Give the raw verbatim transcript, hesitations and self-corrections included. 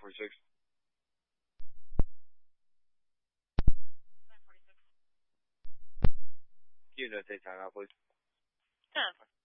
forty-six. nine forty-six. Can you notate timeout, please? ten.